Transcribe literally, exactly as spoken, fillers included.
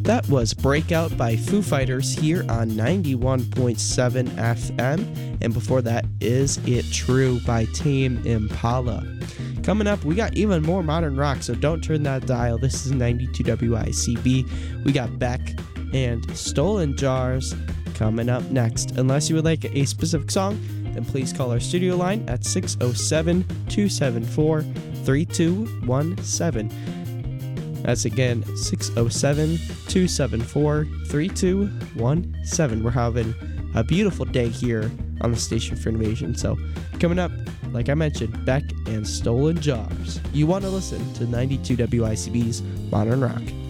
That was Breakout by Foo Fighters here on ninety-one point seven F M. And before that, Is It True by Tame Impala. Coming up, we got even more modern rock, so don't turn that dial. This is ninety-two W I C B. We got Beck and Stolen Jars coming up next. Unless you would like a specific song, then please call our studio line at six oh seven, two seven four, three two one seven. That's again six oh seven, two seven four, three two one seven. We're having a beautiful day here on the Station for Innovation. So coming up, like I mentioned, Beck and Stolen Jars. You want to listen to ninety-two W I C B's Modern Rock.